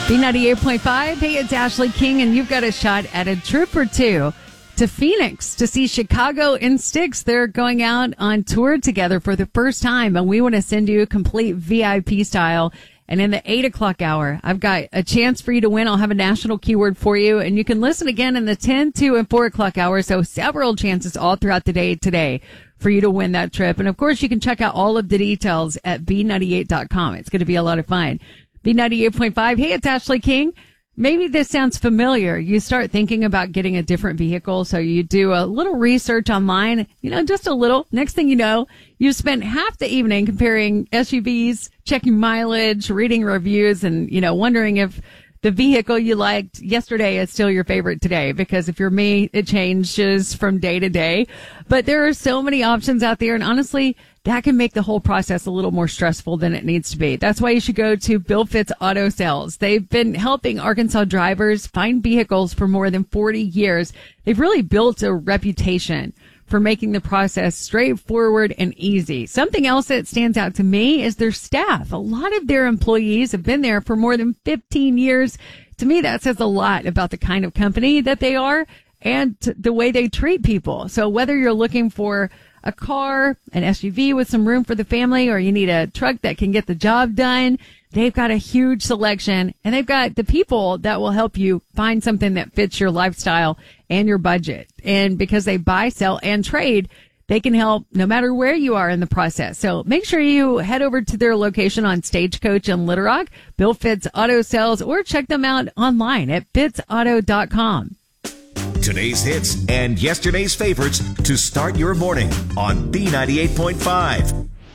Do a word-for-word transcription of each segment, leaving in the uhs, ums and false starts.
B ninety-eight point five. Hey, it's Ashley King, and you've got a shot at a trip or two to Phoenix to see Chicago in Styx. They're going out on tour together for the first time, and we want to send you complete V I P style. And in the eight o'clock hour, I've got a chance for you to win. I'll have a national keyword for you, and you can listen again in the ten, two, and four o'clock hour. So several chances all throughout the day today for you to win that trip. And of course, you can check out all of the details at B ninety-eight dot com. It's going to be a lot of fun. B ninety-eight point five. Hey, it's Ashley King. Maybe this sounds familiar. You start thinking about getting a different vehicle, so you do a little research online, you know, just a little. Next thing you know, you've spent half the evening comparing S U Vs, checking mileage, reading reviews, and, you know, wondering if the vehicle you liked yesterday is still your favorite today. Because if you're me, it changes from day to day. But there are so many options out there, and honestly, that can make the whole process a little more stressful than it needs to be. That's why you should go to Bill Fitz Auto Sales. They've been helping Arkansas drivers find vehicles for more than forty years. They've really built a reputation for making the process straightforward and easy. Something else that stands out to me is their staff. A lot of their employees have been there for more than fifteen years. To me, that says a lot about the kind of company that they are and the way they treat people. So whether you're looking for a car, an S U V with some room for the family, or you need a truck that can get the job done, they've got a huge selection, and they've got the people that will help you find something that fits your lifestyle and your budget. And because they buy, sell, and trade, they can help no matter where you are in the process. So make sure you head over to their location on Stagecoach in Little Rock, Bill Fitz Auto Sales, or check them out online at fitz auto dot com. Today's hits and yesterday's favorites to start your morning on B ninety-eight point five.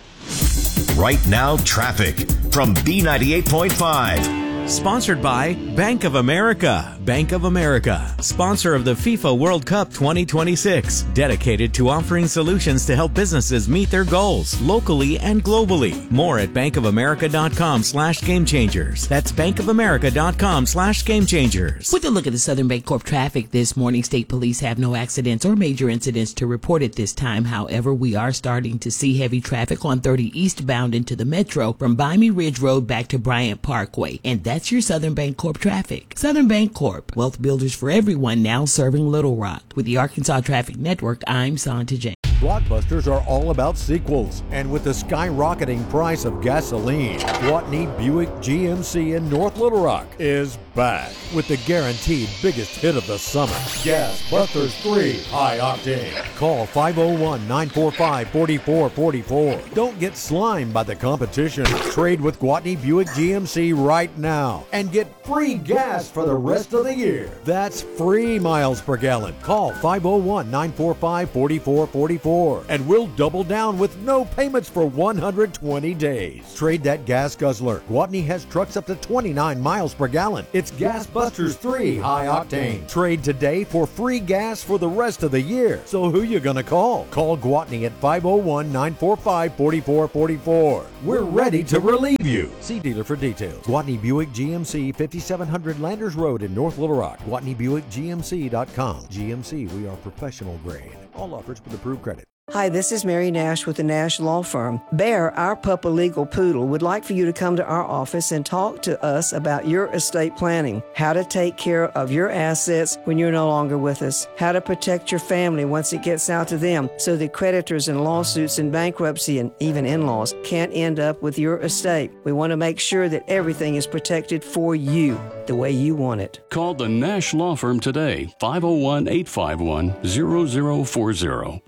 Right now, traffic from B ninety-eight point five. Sponsored by Bank of America. Bank of America, sponsor of the FIFA World Cup twenty twenty-six, dedicated to offering solutions to help businesses meet their goals locally and globally. More at bankofamerica.com slash game changers. That's bankofamerica.com slash game changers. With a look at the Southern Bancorp traffic this morning, state police have no accidents or major incidents to report at this time. However, we are starting to see heavy traffic on thirty eastbound into the metro from Bimey Ridge Road back to Bryant Parkway. And that's your Southern Bancorp traffic. Southern Bancorp, wealth builders for everyone, now serving Little Rock. With the Arkansas Traffic Network, I'm Santa Jane. Blockbusters are all about sequels, and with the skyrocketing price of gasoline, Gwatney Buick G M C in North Little Rock is back with the guaranteed biggest hit of the summer, Gas Busters three High Octane. Call five oh one, nine four five, four four four four. Don't get slimed by the competition. Trade with Gwatney Buick G M C right now and get free gas for the rest of the year. That's free miles per gallon. Call five oh one, nine four five, four four four four. And we'll double down with no payments for one hundred twenty days. Trade that gas guzzler. Gwatney has trucks up to twenty-nine miles per gallon. It's Gas Busters three High Octane. Trade today for free gas for the rest of the year. So who you gonna call? Call Gwatney at five oh one, nine four five, four four four four. We're ready to relieve you. See dealer for details. Gwatney Buick G M C, fifty-seven hundred Landers Road in North Little Rock. Gwatney Buick G M C dot com. G M C, we are professional grade. All offers with approved credit. Hi, this is Mary Nash with the Nash Law Firm. Bear, our Puppa Legal Poodle, would like for you to come to our office and talk to us about your estate planning, how to take care of your assets when you're no longer with us, how to protect your family once it gets out to them so that creditors and lawsuits and bankruptcy and even in-laws can't end up with your estate. We want to make sure that everything is protected for you the way you want it. Call the Nash Law Firm today, five oh one, eight five one, zero zero four zero.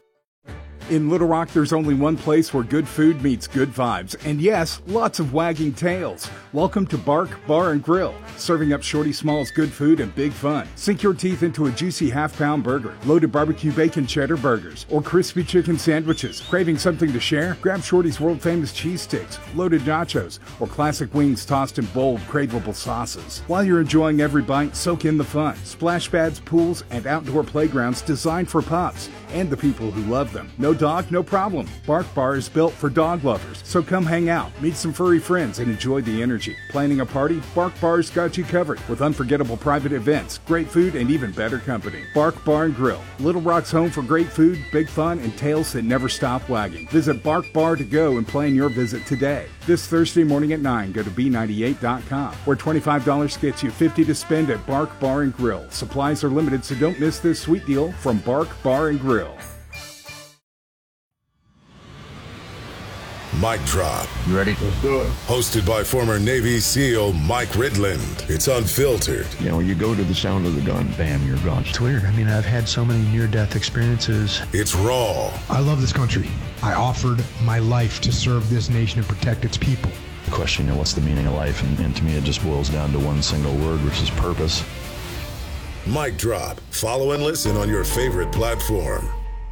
In Little Rock, there's only one place where good food meets good vibes. And yes, lots of wagging tails. Welcome to Bark Bar and Grill, serving up Shorty Small's good food and big fun. Sink your teeth into a juicy half-pound burger, loaded barbecue bacon cheddar burgers, or crispy chicken sandwiches. Craving something to share? Grab Shorty's world-famous cheese sticks, loaded nachos, or classic wings tossed in bold, craveable sauces. While you're enjoying every bite, soak in the fun. Splash pads, pools, and outdoor playgrounds designed for pups and the people who love them. No dog, no problem. Bark Bar is built for dog lovers, so come hang out, meet some furry friends, and enjoy the energy. Planning a party? Bark Bar's got you covered with unforgettable private events, great food, and even better company. Bark Bar and Grill, Little Rock's home for great food, big fun, and tails that never stop wagging. Visit Bark Bar to go and plan your visit today. This Thursday morning at nine, go to B ninety-eight dot com, where twenty-five dollars gets you fifty dollars to spend at Bark Bar and Grill. Supplies are limited, so don't miss this sweet deal from Bark Bar and Grill. Mic Drop. You ready? Let's do it. Hosted by former Navy SEAL Mike Ridland. It's unfiltered. You know, you go to the sound of the gun, bam, you're gone. It's weird. I mean, I've had so many near-death experiences. It's raw. I love this country. I offered my life to serve this nation and protect its people. Question, you know, what's the meaning of life? And, and to me, it just boils down to one single word, which is purpose. Mic Drop. Follow and listen on your favorite platform.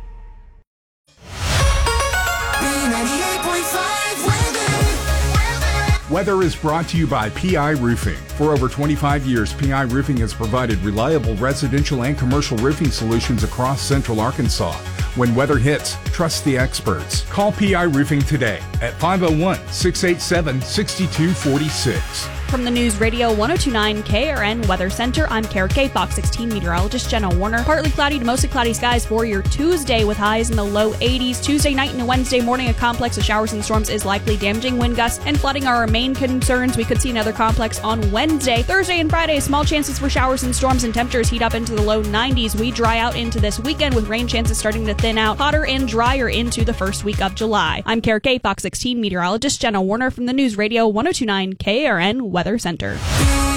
Weather is brought to you by P I Roofing. For over twenty-five years, P I Roofing has provided reliable residential and commercial roofing solutions across central Arkansas. When weather hits, trust the experts. Call P I Roofing today at five oh one, six eight seven, six two four six. From the News Radio one oh two point nine K R N Weather Center, I'm Kara K, Fox sixteen meteorologist Jenna Warner. Partly cloudy to mostly cloudy skies for your Tuesday with highs in the low eighties. Tuesday night and Wednesday morning, a complex of showers and storms is likely. Damaging wind gusts and flooding are our main concerns. We could see another complex on Wednesday. Thursday and Friday, small chances for showers and storms, and temperatures heat up into the low nineties. We dry out into this weekend with rain chances starting to thin out, hotter and drier into the first week of July. I'm Kara K, Fox sixteen meteorologist Jenna Warner from the News Radio one oh two point nine K R N Weather Center.